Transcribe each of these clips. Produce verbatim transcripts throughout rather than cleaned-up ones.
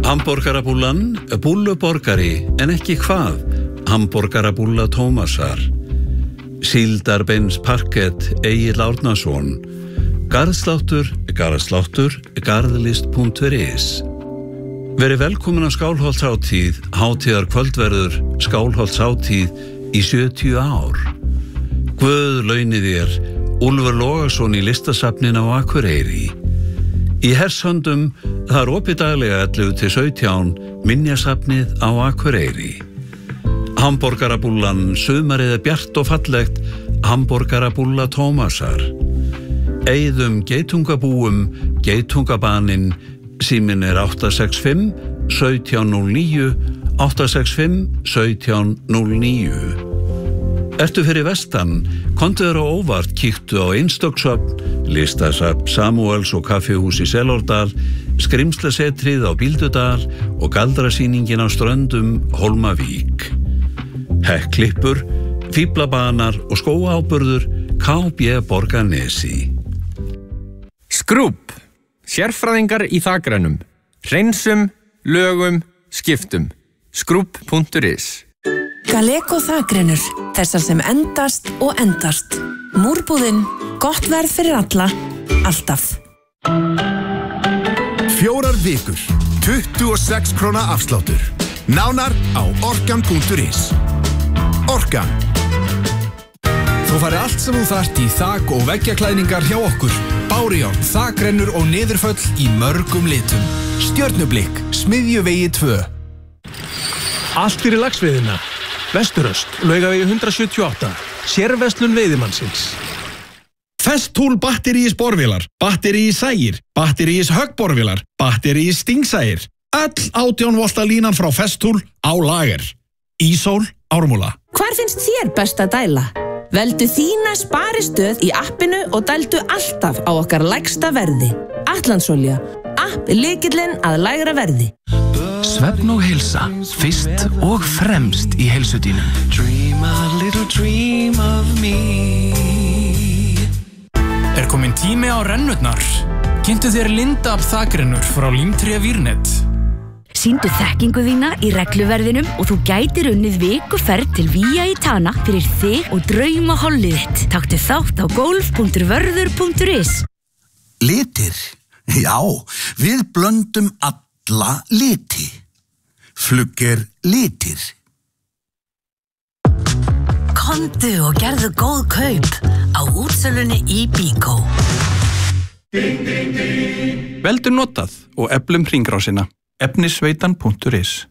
Hamborgarabúllan, búlluborgari en ekki hvað, hamborgarabúlla Tómasar. Síldarbeins parkett Egill Árnason. Garðsláttur, garðsláttur, garðlist punktur is. Verið velkomin á Skálholtshátíð, hátíðar kvöldverður Skálholtshátíð í sjötíu ár. Guð launi þér, Úlfur Logason í listasafninu á Akureyri. Í hershöndum það er opið daglega ellefu til sautján minjasafnið á Akureyri. Hamborgarabúllan, sumarið er bjart og fallegt, hamborgarabúlla Tómasar. Eyðum geitungabúum, geitungabaninn, síminn er átta sex fimm, sautján núll níu, átta sex fimm, sautján núll níu. Ertu fyrir vestan, komdu þér á óvart, kíktu á Einstöksöfn, listasafn Samúels og kaffihús í Selordal, skrimslasetrið á Bíldudal og galdrasýningin á Ströndum Hólmavík. Hekklippur, fíflabanar og skóáburður K B Borgarnesi. Skrúbb, sérfræðingar í þakrænum, hreinsum, lögum, skiptum. Skrúbb punktur is. Galeko þakrænur, þessar sem endast og endast. Múrbúðin, gott verð fyrir alla, alltaf. Fjórar vikur, tuttugu og sex króna afsláttur. Nánar á orkan punktur is. Orkan. Þú fari allt sem þú þarft í þak- og veggjaklæðningar hjá okkur. Bárjárn, þakrennur og niðurföll í mörgum litum. Stjörnublikk, Smiðjuvegi tvö. Allt fyrir laxveiðina. Vesturöst, Laugavegi hundrað sjötíu og átta. Sérverslun veiðimannsins. Festool batteríis borvélar, batteríis sægir, batteríis höggborvélar, batteríis stingsægir. Öll átján volta línan frá Festool á lager. Ísól, Ármúla. Hvar finnst þér best að dæla? Veldu þína sparistöð í appinu og dældu alltaf á okkar lægsta verði. Atlandsolja, app lykillinn að lægra verði. Svefn og heilsa, fyrst og fremst í heilsudínum. Dream a little dream of me. Er komin tími á rennurnar? Kynntu þér Lindab þakrennur frá Límtré Vírnet. Sýndu þekkingu þína í regluverðinum og þú gætir unnið vikuferð til Vía í Tana fyrir þig og drauma hollið þitt. Taktu þátt á golf punktur vörður punktur is. Litir? Já, við blöndum alla liti. Flugger litir. Komdu og gerðu góð kaup á útsölunni í Bíkó. Veldu notað og eflum hringrásina. efnisveitan punktur is.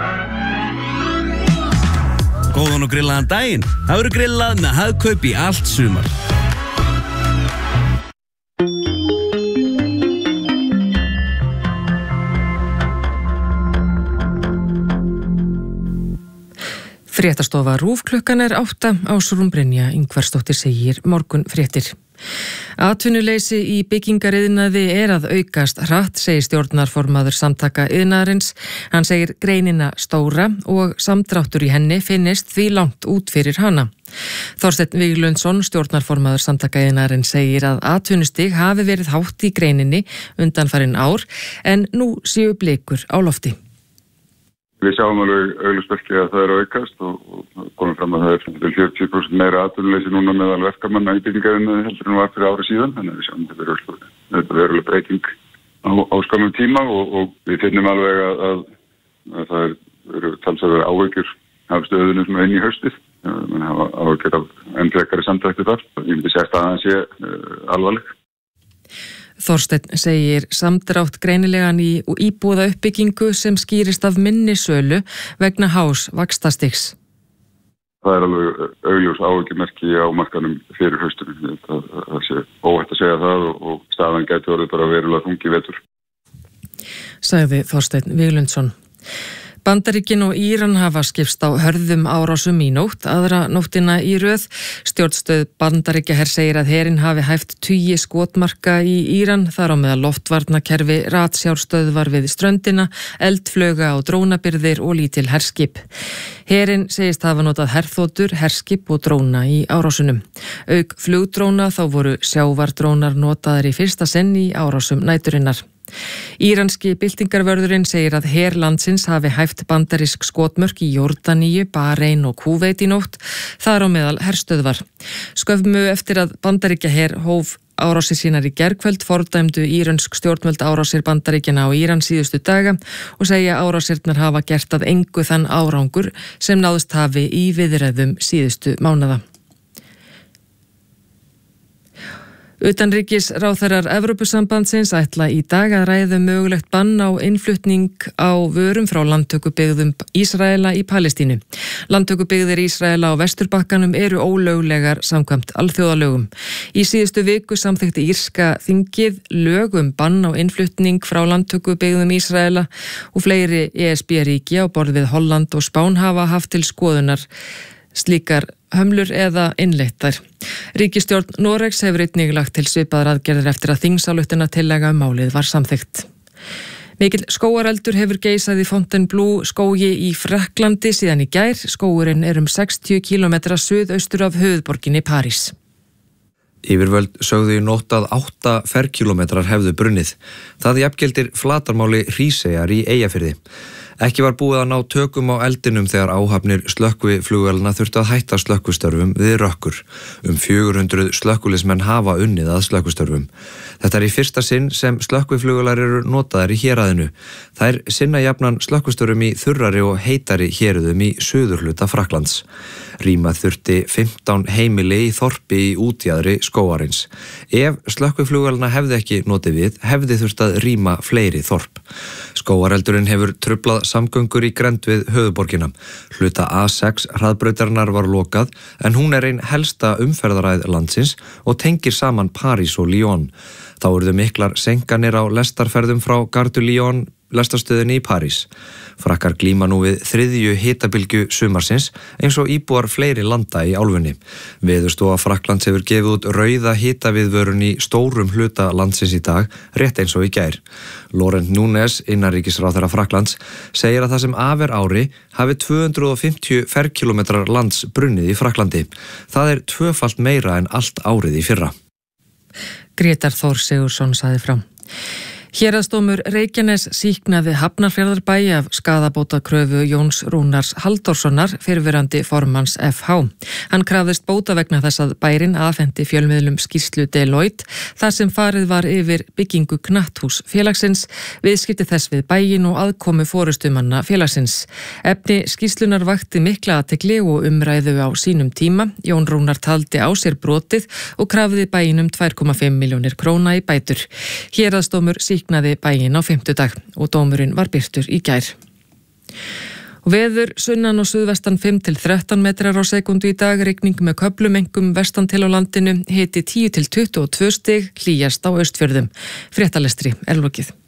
Góðan og grillaðan daginn. Það verður grillað með hagkaup í allt sumar. Fréttastofa RÚV klukkan er átta. Ásrún Brynja Ingvarsdóttir segir morgun fréttir. Atvinnuleysi í byggingariðnaði er að aukast hratt, segir stjórnarformaður Samtaka iðnaðarins. Hann segir greinina stóra og samdráttur í henni finnist því langt út fyrir hana. Þorsteinn Víglundsson, stjórnarformaður Samtaka iðnaðarins, segir að atvinnustig hafi verið hátt í greininni undanfarin ár en nú séu blikur á lofti. Við sjáum alveg augljósmerki að það er að aukast og, og komum fram að það er fjörutíu prósent meira atvinnuleysi núna meðal verkamanna í byggingariðnaði heldur en var fyrir ári síðan, þannig að við sjáum þetta verulega veruleg breyting á, á skamum tíma og, og við finnum alveg að, að, að það er, eru talsverðar áhyggjur af stöðunum sem er inn í haustið. Man hafa áhyggjur af enn frekari samdrætti þar. Ég myndi segja að það sé uh, alvarleg. Þorsteinn segir samdrátt greinilegan í íbúða uppbyggingu sem skýrist af minni sölu vegna hás vaxtastigs. Það er alveg augljós áhyggjumerki á markanum fyrir haustunum. Það, það sé óhætt að segja það og, og staðan gæti orðið bara verulega þungi í vetur. Sagði Þorsteinn Víglundsson. Bandaríkin og Íran hafa skipst á hörðum árásum í nótt, aðra nóttina í röð. Stjórnstöð Bandaríkjaher segir að herinn hafi hæft tugi skotmarka í Íran, þar á meðal loftvarnakerfi, ratsjárstöðvar við ströndina, eldflauga og drónabirgðir og lítil herskip. Herinn segist hafa notað herþotur, herskip og dróna í árásunum. Auk flugdróna þá voru sjávardrónar notaðar í fyrsta sinn í árásum næturinnar. Íranski byltingarvörðurinn segir að her landsins hafi hæft bandarísk skotmörk í Jórdaníu, Barein og Kúveit í nótt, þar á meðal herstöðvar. Skömmu eftir að Bandaríkjaher hóf árásir sínar í gærkvöld fordæmdu írönsk stjórnvöld árásir Bandaríkjanna á Íran síðustu daga og segja árásirnar hafa gert að engu þann árangur sem náðust hafi í viðræðum síðustu mánaða. Utanríkisráðherrar Evrópusambandsins ætla í dag að ræða mögulegt bann á innflutning á vörum frá landtökubyggðum Ísraela í Palestínu. Landtökubyggðir Ísraela á Vesturbakkanum eru ólöglegar samkvæmt alþjóðalögum. Í síðustu viku samþykkti írska þingið lög um bann á innflutning frá landtökubyggðum Ísraela og fleiri E S B-ríki á borð við Holland og Spán hafa haft til skoðunar slíkar hömlur eða innleittar. Ríkisstjórn Noregs hefur einnig lagt til svipaðar aðgerðir eftir að þingsályktuna tillaga um málið var samþykkt. Mikill skógareldur hefur geisað í Fontainebleau skógi í Frakklandi síðan í gær. Skógurinn er um sextíu kílómetra suðaustur af höfuðborginni París. Yfirvöld sögðu í nótt að átta ferkílómetrar hefðu brunnið. Það jafngildir flatarmáli Hríseyjar í Eyjafirði. Ekki var búið að ná tökum á eldinum þegar áhafnir slökkviflugvélana þurftu að hætta slökkvistörfum við Rökkur. Um fjögur hundruð slökkvuliðsmenn hafa unnið að slökkvistörfum. Þetta er í fyrsta sinn sem slökkviflugvélar eru notaðar í héraðinu. Þær sinna jafnan slökkvistörfum í þurrari og heitari héruðum í suðurhluta Frakklands. Rýma þurfti fimmtán heimili í þorpi í útjaðri skógarins. Ef slökkviflugvélana hefði ekki notið við, hefði þurft að rýma fleiri þorp. Skógareldurinn hefur truflað samgöngur í grennd við höfuðborgina. Hluta A sex hraðbrautarinnar var lokað en hún er ein helsta umferðaræð landsins og tengir saman París og Lyon. Þá urðu miklar senkanir á lestarferðum frá Gare du Lyon lestarstöðinni í París. Frakkar glíma nú við þriðju hitabylgju sumarsins eins og íbúar fleiri landa í álfunni. Veðurstofa Frakklands hefur gefið út rauða hitaviðvörun í stórum hluta landsins í dag, rétt eins og í gær. Laurent Nunez, innanríkisráðherra Frakklands, segir að það sem af er ári hafi tvö hundruð og fimmtíu ferkílómetrar lands brunnið í Frakklandi. Það er tvöfalt meira en allt árið í fyrra. Grétar Þór Sigurðsson sagði frá. Héraðsdómur Reykjanes sýknaði Hafnarfjarðarbæ af skaðabótakröfu Jóns Rúnars Halldórssonar, fyrrverandi formanns F H. Hann krafðist bóta vegna þess að bærinn afhenti fjölmiðlum skýrslu Deloitte þar sem farið var yfir byggingu knatthús félagsins, viðskipti þess við bæinn og aðkomu forystumanna félagsins. Efni skýrslunar vakti mikla athygli og umræðu á sínum tíma. Jón Rúnar taldi á sér brotið og krafði bæinn um tvö komma fimm milljónir króna í bætur. Héraðsdómur sýknaði bæinn á fimmtudag og dómurinn var birtur í gær. Og veður sunnan og suðvestan fimm til þrettán metrar á sekundu í dag, rigning með köflum einkum vestan til á landinu, hiti tíu til tuttugu og tvö stig, hlýjast á Austfjörðum. Fréttalestri er lokið.